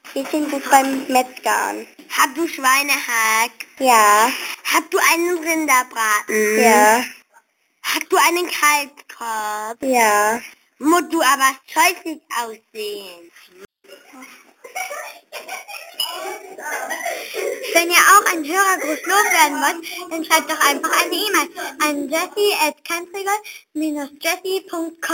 Wir sind gut beim Metzgern. Hast du Schweinehack? Ja. Hast du einen Rinderbraten? Ja. Hast du einen Kalbskopf? Ja. Musst du aber scheußlich aussehen. Wenn ihr auch einen Hörergruß loswerden wollt, dann schreibt doch einfach eine E-Mail an jessie@cantrigot-jessie.com.